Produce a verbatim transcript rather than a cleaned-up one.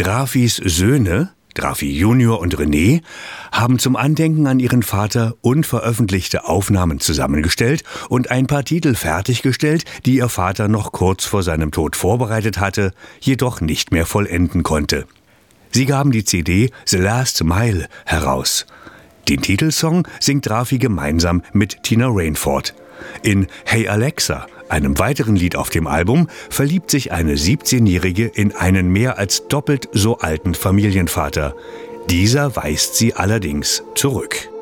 Drafis Söhne, Drafi Junior und René, haben zum Andenken an ihren Vater unveröffentlichte Aufnahmen zusammengestellt und ein paar Titel fertiggestellt, die ihr Vater noch kurz vor seinem Tod vorbereitet hatte, jedoch nicht mehr vollenden konnte. Sie gaben die C D The Last Mile heraus. Den Titelsong singt Drafi gemeinsam mit Tina Rainford. In Hey Alexa, einem weiteren Lied auf dem Album, verliebt sich eine siebzehnjährige in einen mehr als doppelt so alten Familienvater. Dieser weist sie allerdings zurück.